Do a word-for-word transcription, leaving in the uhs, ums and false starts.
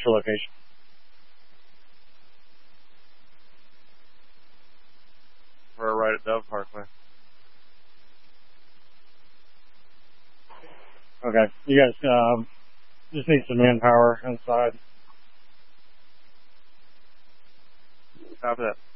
What's your location? We're right at Dove Parkway. Okay. You guys um, just need some manpower inside. Copy that.